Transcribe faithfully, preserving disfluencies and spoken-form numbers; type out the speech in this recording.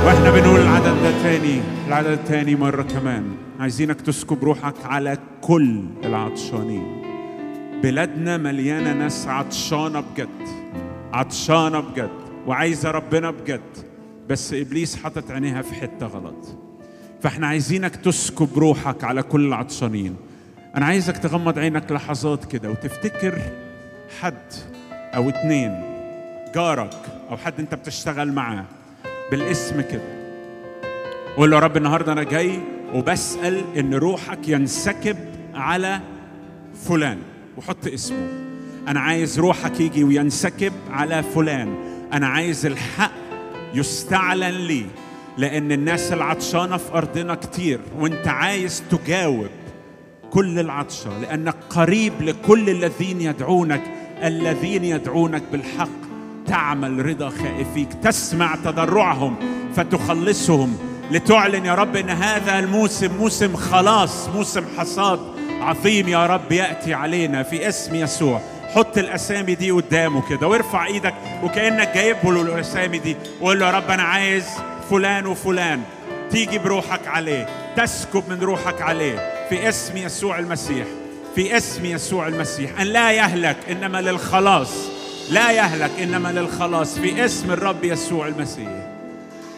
واحنا بنقول العدد ده تاني، العدد التاني مرة كمان، عايزينك تسكب روحك على كل العطشانين. بلادنا مليانة ناس عطشانة بجد، عطشانة بجد وعايزة ربنا بجد، بس إبليس حطت عينيها في حتة غلط. فاحنا عايزينك تسكب روحك على كل العطشانين. أنا عايزك تغمض عينك لحظات كده وتفتكر حد أو اتنين، جارك أو حد أنت بتشتغل معاه بالاسم كده. قول له يا رب النهاردة أنا جاي وبسأل إن روحك ينسكب على فلان، وحط اسمه. أنا عايز روحك يجي وينسكب على فلان. أنا عايز الحق يستعلن لي، لأن الناس العطشانة في أرضنا كتير، وأنت عايز تجاوب كل العطشة، لأنك قريب لكل الذين يدعونك، الذين يدعونك بالحق تعمل رضا خائفيك، تسمع تضرعهم فتخلصهم، لتعلن يا رب إن هذا الموسم موسم خلاص، موسم حصاد عظيم يا رب يأتي علينا في اسم يسوع. حط الأسامي دي قدامه كده وارفع إيدك وكأنك جايبه له الأسامي دي، وقول له يا رب أنا عايز فلان وفلان، تيجي بروحك عليه، تسكب من روحك عليه في اسم يسوع المسيح، في اسم يسوع المسيح، أن لا يهلك إنما للخلاص، لا يهلك إنما للخلاص، في اسم الرب يسوع المسيح.